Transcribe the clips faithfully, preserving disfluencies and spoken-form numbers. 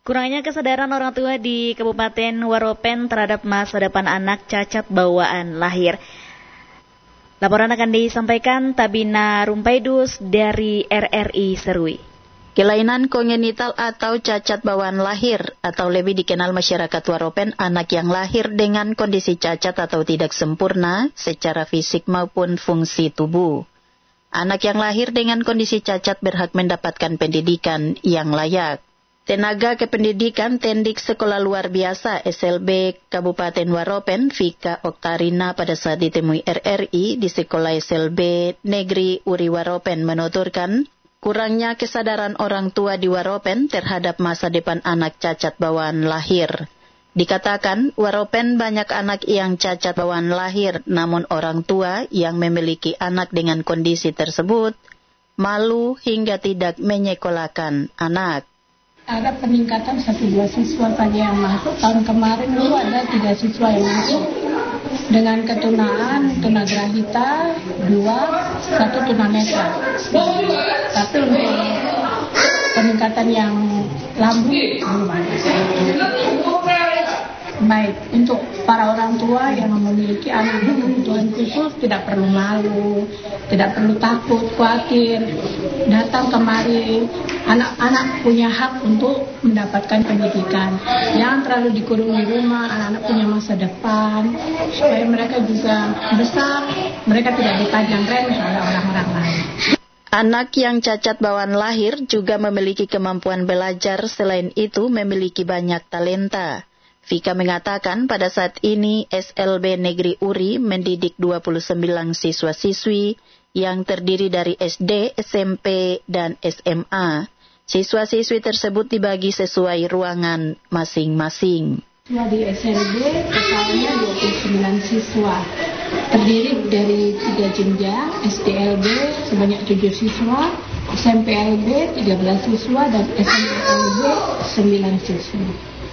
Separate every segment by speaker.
Speaker 1: Kurangnya kesadaran orang tua di Kabupaten Waropen terhadap masa depan anak cacat bawaan lahir. Laporan akan disampaikan Tabina Rumpaidus dari R R I Serui.
Speaker 2: Kelainan kongenital atau cacat bawaan lahir atau lebih dikenal masyarakat Waropen anak yang lahir dengan kondisi cacat atau tidak sempurna secara fisik maupun fungsi tubuh. Anak yang lahir dengan kondisi cacat berhak mendapatkan pendidikan yang layak. Tenaga Kependidikan Tendik Sekolah Luar Biasa S L B Kabupaten Waropen, Vika Oktarina pada saat ditemui R R I di Sekolah S L B Negeri Uri Waropen menuturkan, kurangnya kesadaran orang tua di Waropen terhadap masa depan anak cacat bawaan lahir. Dikatakan, Waropen banyak anak yang cacat bawaan lahir, namun orang tua yang memiliki anak dengan kondisi tersebut malu hingga tidak menyekolahkan anak.
Speaker 3: Ada peningkatan satu dua siswa saja yang masuk. Tahun kemarin dulu ada tiga siswa yang masuk dengan ketunaan, tunagrahita, dua, satu tunanetra. Tapi untuk peningkatan yang lambu belum ada. Baik, untuk para orang tua yang memiliki anak berkebutuhan khusus tidak perlu malu, tidak perlu takut, khawatir. Datang kemari, anak-anak punya hak untuk mendapatkan pendidikan. Jangan terlalu dikurung di rumah, anak-anak punya masa depan, supaya mereka juga besar, mereka tidak dipajang rem oleh orang-orang lain.
Speaker 2: Anak yang cacat bawaan lahir juga memiliki kemampuan belajar, selain itu memiliki banyak talenta. Vika mengatakan pada saat ini S L B Negeri Uri mendidik dua puluh sembilan siswa-siswi yang terdiri dari S D, S M P, dan S M A. Siswa-siswi tersebut dibagi sesuai ruangan masing-masing.
Speaker 3: Siswa di S L B totalnya dua puluh sembilan siswa, terdiri dari tiga jenjang, S D L B sebanyak tujuh siswa, S M P L B tiga belas siswa, dan S M A L B sembilan siswa.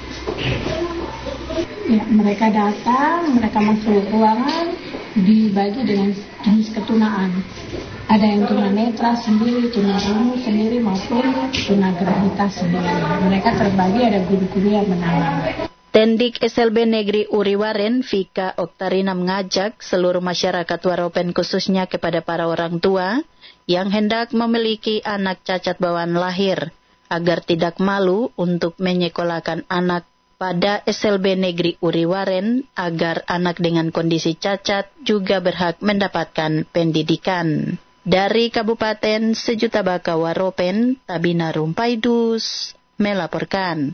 Speaker 3: Ya, mereka datang, mereka masuk ruangan, dibagi dengan jenis ketunaan. Ada yang tunanetra sendiri, tunarungu sendiri, maupun tunagrahita sendiri. Mereka terbagi, ada guru-guru yang menangani.
Speaker 2: Tendik S L B Negeri Uri Waren, Vika Oktarina mengajak seluruh masyarakat Waropen khususnya kepada para orang tua yang hendak memiliki anak cacat bawaan lahir, agar tidak malu untuk menyekolahkan anak pada S L B Negeri Uri Waren agar anak dengan kondisi cacat juga berhak mendapatkan pendidikan. Dari Kabupaten Sejuta Baka Waropen, Tabina Rumpaidus melaporkan.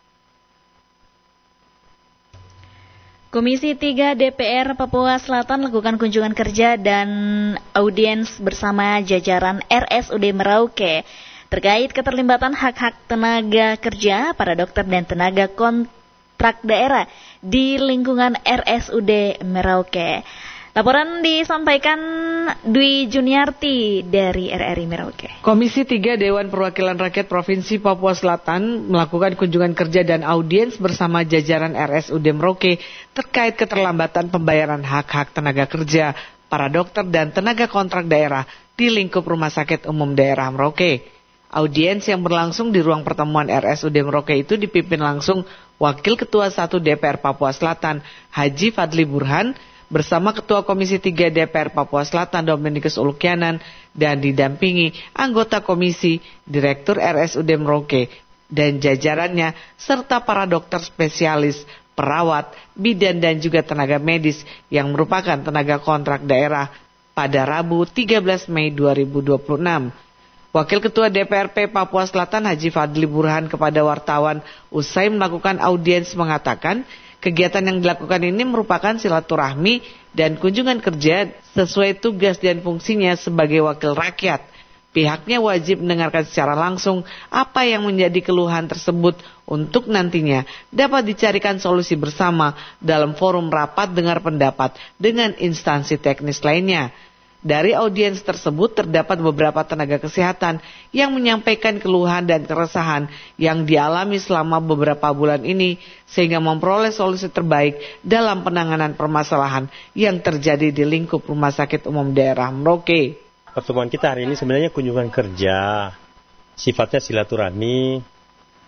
Speaker 1: Komisi tiga D P R Papua Selatan lakukan kunjungan kerja dan audiens bersama jajaran R S U D Merauke terkait keterlibatan hak-hak tenaga kerja para dokter dan tenaga kontrak daerah di lingkungan R S U D Merauke. Laporan disampaikan Dwi Juniarti dari R R I Merauke.
Speaker 4: Komisi tiga Dewan Perwakilan Rakyat Provinsi Papua Selatan melakukan kunjungan kerja dan audiens bersama jajaran R S U D Merauke terkait keterlambatan pembayaran hak-hak tenaga kerja para dokter dan tenaga kontrak daerah di lingkup Rumah Sakit Umum Daerah Merauke. Audiens yang berlangsung di ruang pertemuan R S U D Merauke itu dipimpin langsung Wakil Ketua satu D P R Papua Selatan Haji Fadli Burhan bersama Ketua Komisi tiga D P R Papua Selatan Dominikus Ulukianan dan didampingi anggota komisi, Direktur R S U D Merauke dan jajarannya serta para dokter spesialis, perawat, bidan dan juga tenaga medis yang merupakan tenaga kontrak daerah pada Rabu tiga belas Mei dua ribu dua puluh enam. Wakil Ketua D P R P Papua Selatan Haji Fadli Burhan kepada wartawan usai melakukan audiens mengatakan kegiatan yang dilakukan ini merupakan silaturahmi dan kunjungan kerja sesuai tugas dan fungsinya sebagai wakil rakyat. Pihaknya wajib mendengarkan secara langsung apa yang menjadi keluhan tersebut untuk nantinya dapat dicarikan solusi bersama dalam forum rapat dengar pendapat dengan instansi teknis lainnya. Dari audiens tersebut terdapat beberapa tenaga kesehatan yang menyampaikan keluhan dan keresahan yang dialami selama beberapa bulan ini sehingga memperoleh solusi terbaik dalam penanganan permasalahan yang terjadi di lingkup Rumah Sakit Umum Daerah Merauke.
Speaker 5: Pertemuan kita hari ini sebenarnya kunjungan kerja, sifatnya silaturahmi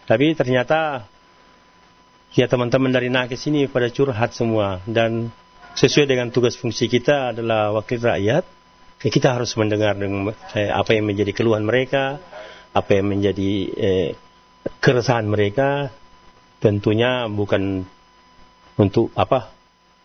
Speaker 5: Tapi ternyata ya teman-teman dari Nakes ini pada curhat semua, dan sesuai dengan tugas fungsi kita adalah wakil rakyat, ya kita harus mendengar dengan, eh, apa yang menjadi keluhan mereka, apa yang menjadi eh, keresahan mereka. Tentunya bukan untuk apa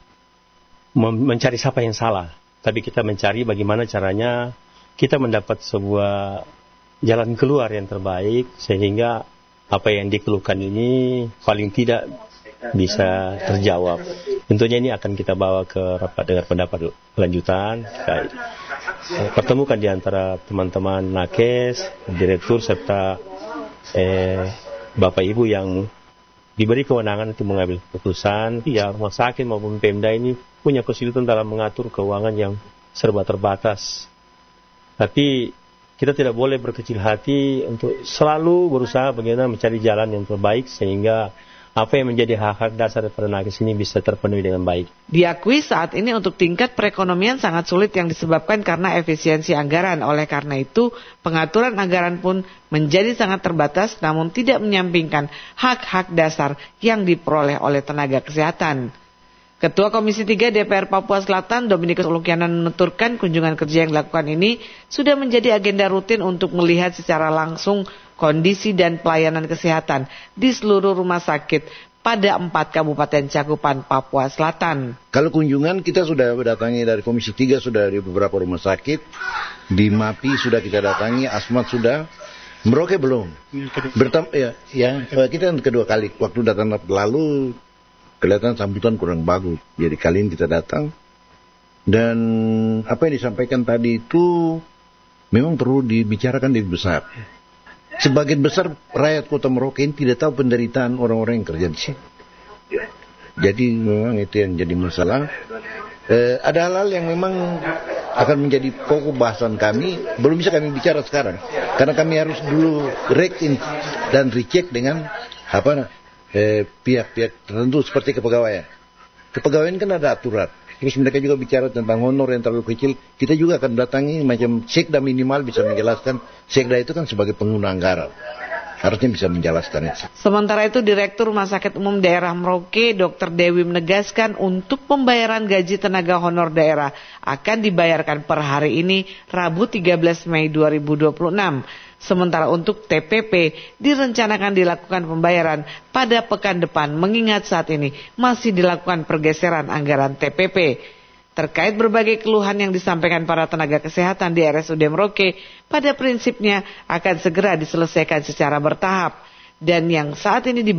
Speaker 5: mencari siapa yang salah, tapi kita mencari bagaimana caranya kita mendapat sebuah jalan keluar yang terbaik, sehingga apa yang dikeluhkan ini paling tidak bisa terjawab. Tentunya ini akan kita bawa ke rapat dengar pendapat lanjutan. Kita pertemukan di antara teman-teman Nakes, direktur serta eh, Bapak Ibu yang diberi kewenangan untuk mengambil keputusan. Ya, rumah sakit maupun Pemda ini punya kesulitan dalam mengatur keuangan yang serba terbatas. Tapi kita tidak boleh berkecil hati untuk selalu berusaha bagaimana mencari jalan yang terbaik sehingga apa yang menjadi hak-hak dasar daripada nakes ini bisa terpenuhi dengan baik.
Speaker 4: Diakui saat ini untuk tingkat perekonomian sangat sulit yang disebabkan karena efisiensi anggaran. Oleh karena itu, pengaturan anggaran pun menjadi sangat terbatas namun tidak menyampingkan hak-hak dasar yang diperoleh oleh tenaga kesehatan. Ketua Komisi tiga D P R Papua Selatan, Dominikus Ulukianan, menuturkan kunjungan kerja yang dilakukan ini sudah menjadi agenda rutin untuk melihat secara langsung kondisi dan pelayanan kesehatan di seluruh rumah sakit pada empat kabupaten cakupan Papua Selatan.
Speaker 6: Kalau kunjungan kita sudah datangi dari Komisi tiga, sudah dari beberapa rumah sakit, di MAPI sudah kita datangi, Asmat sudah, Merauke belum. Bertam ya, ya, kita yang kedua kali, waktu datang lalu kelihatan sambutan kurang bagus. Jadi kali ini kita datang. Dan apa yang disampaikan tadi itu memang perlu dibicarakan lebih besar. Sebagian besar rakyat Kota Merauke ini tidak tahu penderitaan orang-orang yang kerja di sini. Jadi memang itu yang jadi masalah. Eh, ada hal-hal yang memang akan menjadi pokok bahasan kami. Belum bisa kami bicara sekarang. Karena kami harus dulu rekin dan recheck dengan apa Eh, pihak-pihak tertentu seperti kepegawaian. Kepegawaian kan ada aturan. Terus mereka juga bicara tentang honor yang terlalu kecil. Kita juga akan datangi macam sekda minimal bisa menjelaskan. Sekda itu kan sebagai pengguna anggaran. Harusnya bisa menjelaskan itu.
Speaker 4: Sementara itu Direktur Rumah Sakit Umum Daerah Merauke, Dokter Dewi menegaskan untuk pembayaran gaji tenaga honor daerah akan dibayarkan per hari ini Rabu tiga belas Mei dua ribu dua puluh enam. Sementara untuk T P P direncanakan dilakukan pembayaran pada pekan depan mengingat saat ini masih dilakukan pergeseran anggaran T P P. Terkait berbagai keluhan yang disampaikan para tenaga kesehatan di R S U D Merauke, pada prinsipnya akan segera diselesaikan secara bertahap. Dan yang saat ini dibahas